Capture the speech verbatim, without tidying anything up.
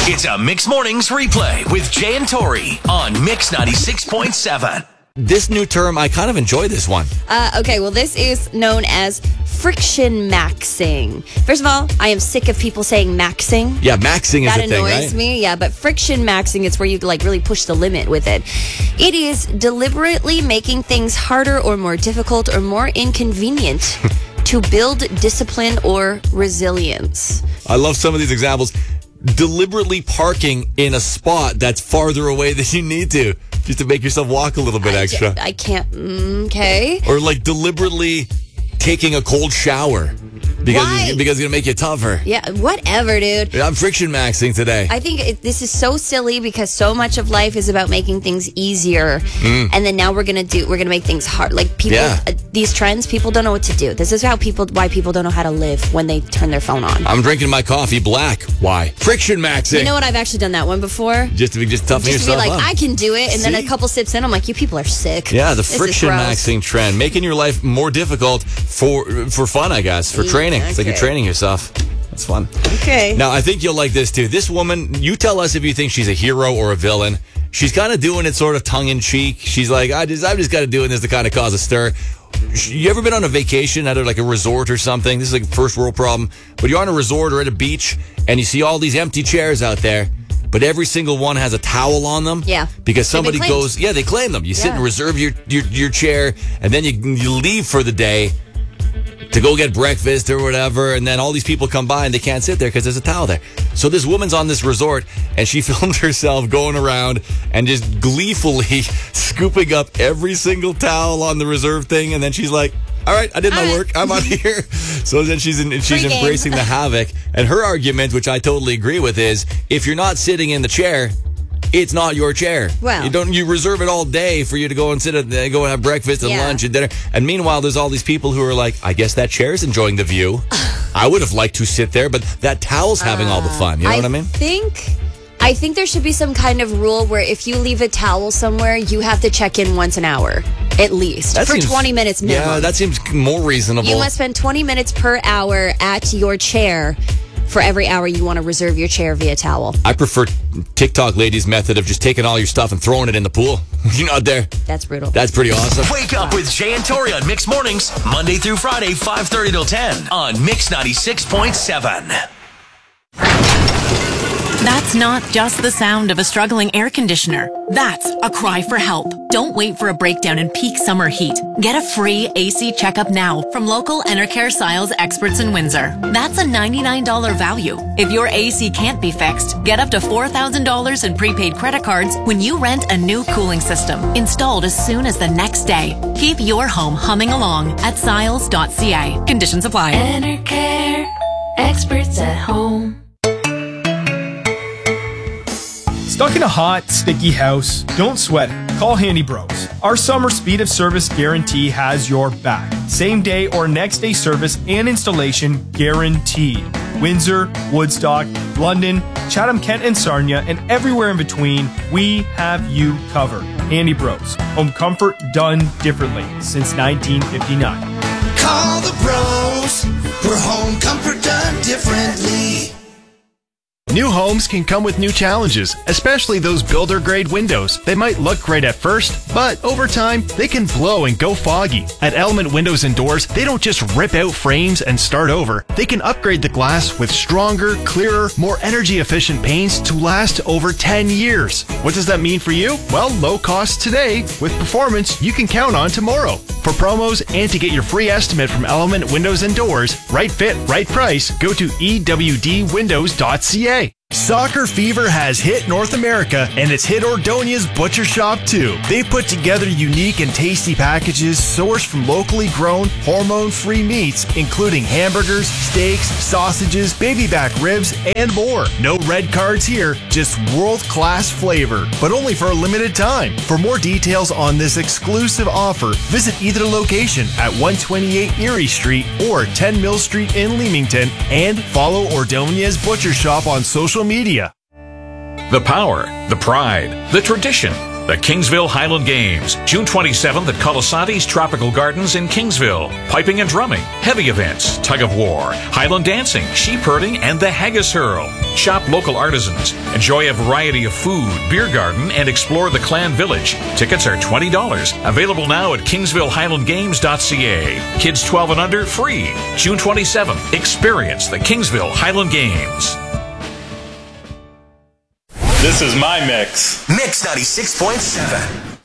It's a Mix Mornings replay with Jay and Tori on Mix ninety-six point seven. This new term, I kind of enjoy this one. Uh, okay, well, this is known as friction maxing. First of all, I am sick of people saying maxing. Yeah, maxing is that a thing, right? That annoys me, yeah, but friction maxing is where you like really push the limit with it. It is deliberately making things harder or more difficult or more inconvenient to build discipline or resilience. I love some of these examples. Deliberately parking in a spot that's farther away than you need to, just to make yourself walk a little bit I extra. I can't, mm, okay. Or like deliberately taking a cold shower because Why? it's, because it's going to make you tougher. Yeah, whatever, dude. I'm friction maxing today. I think it, this is so silly because so much of life is about making things easier, Mm. and then now we're gonna do we're gonna make things hard. Like people, Yeah. uh, these trends, people don't know what to do. This is how people why people don't know how to live when they turn their phone on. I'm drinking my coffee black. Why? Friction maxing. You know what? I've actually done that one before. Just to be just toughen Just to be yourself like, up. I can do it, and then See? a couple sips in, I'm like, you people are sick. Yeah, the This is friction gross. maxing trend, making your life more difficult for for fun, I guess, for Yeah, training. It's like you're okay. training yourself. That's fun. Okay. Now, I think you'll like this too. This woman, you tell us if you think she's a hero or a villain. She's kind of doing it sort of tongue in cheek. She's like, I just, I'm just kind of doing this to kind of cause a stir. You ever been on a vacation at a, like a resort or something? This is like a first world problem. But you're on a resort or at a beach and you see all these empty chairs out there, but every single one has a towel on them. Yeah. Because They've been somebody claimed. goes, yeah, they claim them. You sit Yeah. and reserve your, your, your chair and then you, you leave for the day to go get breakfast or whatever, and then all these people come by and they can't sit there because there's a towel there. So this woman's on this resort, and she filmed herself going around and just gleefully scooping up every single towel on the reserve thing, and then she's like, all right, I did my All right. work. I'm out of here. So then she's in, she's Free game. embracing the havoc. And her argument, which I totally agree with, is if you're not sitting in the chair, it's not your chair. Well. You don't. You reserve it all day for you to go and sit and go and have breakfast and Yeah. lunch and dinner. And meanwhile, there's all these people who are like, I guess that chair's enjoying the view. I would have liked to sit there, but that towel's having all the fun. You know what I mean? think, I think there should be some kind of rule where if you leave a towel somewhere, you have to check in once an hour, at least, That for seems- twenty minutes minimum. Yeah, that seems more reasonable. You must spend twenty minutes per hour at your chair for every hour you want to reserve your chair via towel. I prefer TikTok ladies' method of just taking all your stuff and throwing it in the pool. You're not there. That's brutal. That's pretty awesome. Wake up with Jay and Tori on Mix Mornings, Monday through Friday, five thirty till ten on Mix ninety-six point seven. That's not just the sound of a struggling air conditioner. That's a cry for help. Don't wait for a breakdown in peak summer heat. Get a free A C checkup now from local Enercare Siles experts in Windsor. That's a ninety-nine dollars value. If your A C can't be fixed, get up to four thousand dollars in prepaid credit cards when you rent a new cooling system, installed as soon as the next day. Keep your home humming along at siles dot c a. Conditions apply. Enercare, experts at home. Stuck in a hot, sticky house? Don't sweat it. Call Handy Bros. Our summer speed of service guarantee has your back. Same day or next day service and installation guaranteed. Windsor, Woodstock, London, Chatham, Kent, and Sarnia, and everywhere in between, we have you covered. Handy Bros. Home comfort done differently since nineteen fifty-nine. Call the pros for home comfort done differently. New homes can come with new challenges, especially those builder-grade windows. They might look great at first, but over time, they can blow and go foggy. At Element Windows and Doors, they don't just rip out frames and start over. They can upgrade the glass with stronger, clearer, more energy-efficient paints to last over ten years. What does that mean for you? Well, low cost today with performance you can count on tomorrow. For promos and to get your free estimate from Element Windows and Doors, right fit, right price, go to e w d windows dot c a. Soccer fever has hit North America, and it's hit Ordonia's Butcher Shop too. They put together unique and tasty packages sourced from locally grown, hormone-free meats, including hamburgers, steaks, sausages, baby back ribs, and more. No red cards here, just world-class flavor, but only for a limited time. For more details on this exclusive offer, visit either location at one twenty-eight Erie Street or ten Mill Street in Leamington, and follow Ordonia's Butcher Shop on social media. The power, the pride, the tradition. The Kingsville Highland Games, June twenty-seventh at Colasanti's Tropical Gardens in Kingsville. Piping and drumming, heavy events, tug of war, Highland dancing, sheep herding, and the haggis hurl. Shop local artisans, enjoy a variety of food, beer garden, and explore the Clan Village. Tickets are twenty dollars. Available now at kingsville highland games dot c a. Kids twelve and under, free. June twenty-seventh, experience the Kingsville Highland Games. This is my mix. Mix ninety-six point seven.